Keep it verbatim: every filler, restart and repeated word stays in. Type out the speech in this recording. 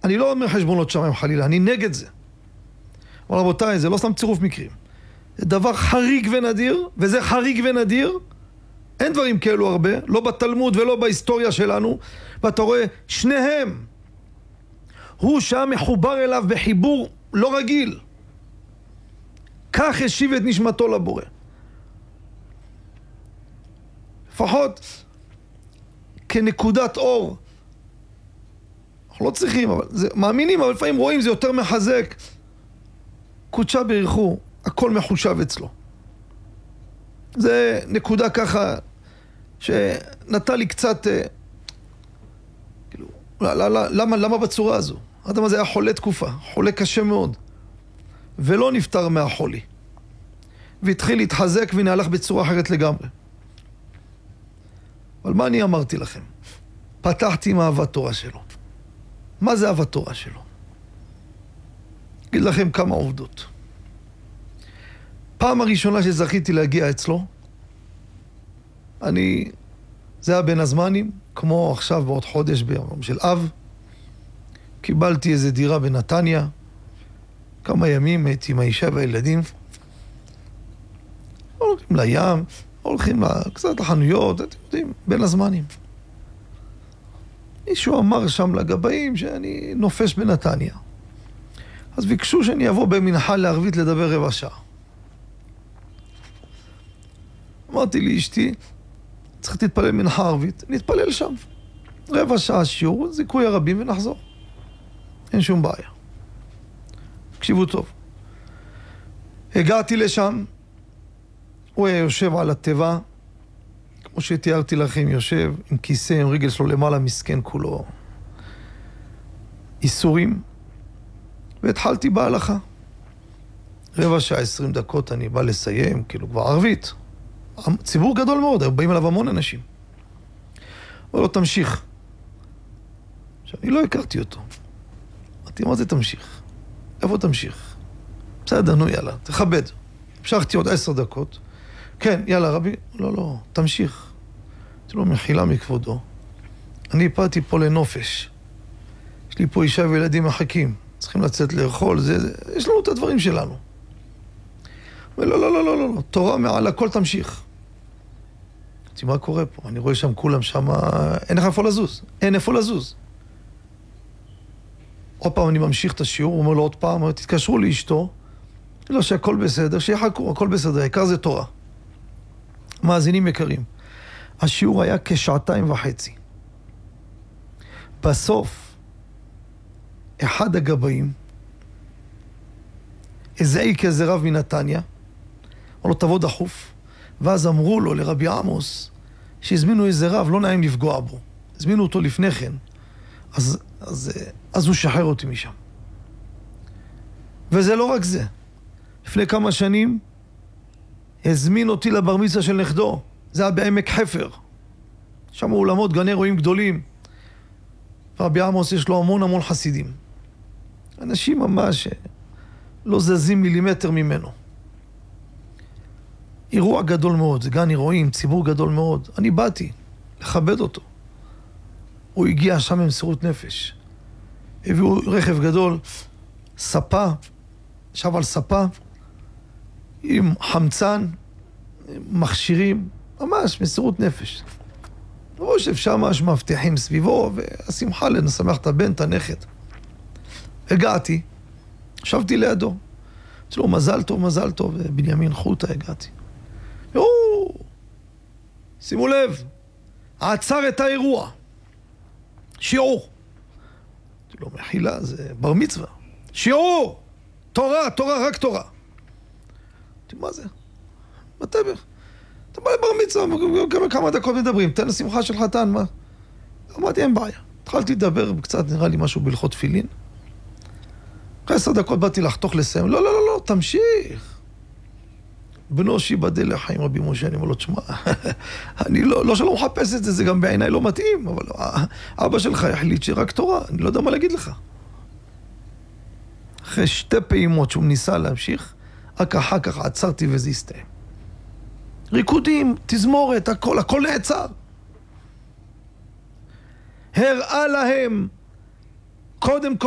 אני לא אומר חשבונות שמיים חלילה, אני נגד זה. אבל רבותיי, זה לא סתם צירוף מקרים. זה דבר חריג ונדיר, וזה חריג ונדיר. אין דברים כאלו הרבה, לא בתלמוד ולא בהיסטוריה שלנו, ואתה רואה, שניהם, הוא שהיה מחובר אליו בחיבור לא רגיל. כך השיב את נשמתו לבורא. לפחות כנקודת אור. אנחנו לא צריכים, אבל זה, מאמינים, אבל לפעמים רואים, זה יותר מחזק. קודשה בריחו, הכל מחושב אצלו. זה נקודה ככה, שנתן לי קצת, כאילו, למה, למה בצורה הזו? האדם הזה היה חולה תקופה, חולה קשה מאוד, ולא נפטר מהחולי. והתחיל להתחזק ונהלך בצורה אחרת לגמרי. אבל מה אני אמרתי לכם? פתחתי עם אהבת תורה שלו. מה זה אהבת תורה שלו? אגיד לכם כמה עובדות. פעם הראשונה שזכיתי להגיע אצלו, אני, זה היה בין הזמנים, כמו עכשיו בעוד חודש ביום של אב, קיבלתי איזו דירה בנתניה, כמה ימים הייתי עם האישה והילדים, הולכים לים, הולכים קצת לחנויות, אתם יודעים, בין הזמנים. מישהו אמר שם לגבאים שאני נופש בנתניה. אז ביקשו שאני אבוא במנחה לערבית לדבר רבע שעה. אמרתי לי, אשתי, צריך להתפלל מנחה ערבית, נתפלל שם. רבע שעה שיעור, זיכוי הרבים ונחזור. אין שום בעיה. תקשיבו טוב. הגעתי לשם, הוא היה יושב על הטבע, כמו שתיארתי לכם, יושב עם כיסא, עם רגל שלו למעלה, מסכן כולו. איסורים. והתחלתי בהלכה. רבע שעה, עשרים דקות, אני בא לסיים, כאילו כבר ערבית. ציבור גדול מאוד, באים אליו המון אנשים. אבל לא תמשיך. שאני לא הכרתי אותו. אמרתי, מה זה תמשיך? איפה תמשיך? בסדר, נו יאללה, תכבד. המשכתי עוד עשר דקות. כן, יאללה רבי, לא, לא, תמשיך. זה לא מחילה מכבודו. אני באתי פה לנופש. יש לי פה אישה וילדים מחכים. צריכים לצאת לאכול, זה, זה, יש לנו את הדברים שלנו. ולא, לא, לא, לא, לא, לא, תורה מעל הכל תמשיך. אמרתי, מה קורה פה? אני רואה שם כולם שם, אין לך איפה לזוז, אין איפה לזוז. עוד פעם אני ממשיך את השיעור, הוא אומר לו עוד פעם, תתקשרו לאשתו, לא שהכל בסדר, שיחכו, הכל בסדר, העיקר זה תורה. מאזינים יקרים, השיעור היה כשעתיים וחצי. בסוף, אחד הגבאים, איזה כזה רב מנתניה, אמר לו תבוא דחוף, ואז אמרו לו לרבי עמוס, שהזמינו איזה רב, לא נעים לפגוע בו. הזמינו אותו לפני כן, אז, אז, אז הוא שחרר אותי משם. וזה לא רק זה. לפני כמה שנים, הזמין אותי לבר מצווה של נכדו, זה היה בעמק חפר. שם אולמות, גני רועים גדולים. רבי עמוס יש לו המון המון חסידים. אנשים ממש לא זזים מילימטר ממנו. אירוע גדול מאוד, זה גן אירועים, ציבור גדול מאוד. אני באתי לכבד אותו. הוא הגיע שם במסירות נפש. הביאו רכב גדול, ספה, ישב על ספה, עם חמצן, מכשירים, ממש מסירות נפש. הוא יושב שם, יש מבטיחים סביבו, והשמחה לנסמח את הבן, את הנכד. הגעתי, ישבתי לידו. אצלו מזל טוב, מזל טוב, בנימין חוטה הגעתי. יו, שימו לב, עצר את האירוע. שיעור. זה לא מחילה, זה בר מצווה. שיעור! תורה, תורה, רק תורה. מה זה? מתי בערך? אתה בא לבר מצווה, כמה, כמה דקות מדברים, תן לשמחה של חתן, מה? אמרתי, אין בעיה. התחלתי לדבר, קצת נראה לי משהו בהלכות תפילין. אחרי עשר דקות באתי לחתוך לסיים, לא, לא, לא, לא, תמשיך. בנו שיבדל לחיים רבי משה, אני אומר לו, תשמע, אני לא, לא שלא מחפש את זה, זה גם בעיניי לא מתאים, אבל אבא שלך החליט שרק תורה, אני לא יודע מה להגיד לך. אחרי שתי פעימות שהוא ניסה להמשיך, רק אחר כך עצרתי וזה הסתיים. ריקודים, תזמורת, הכל, הכל נעצר. הראה להם, קודם כל,